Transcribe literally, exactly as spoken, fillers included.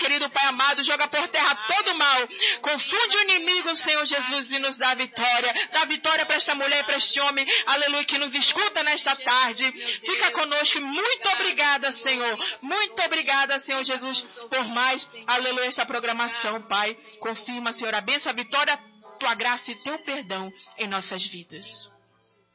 querido Pai amado, joga por terra todo mal. Confunde o inimigo, Senhor Jesus, e nos dá vitória. Dá vitória para esta mulher e para este homem, aleluia, que nos escuta nesta tarde. Fica conosco. Muito obrigada, Senhor. Muito obrigada, Senhor Jesus, por mais, aleluia, esta programação, Pai. Confirma, Senhor, a bênção, a vitória, tua graça e teu perdão em nossas vidas.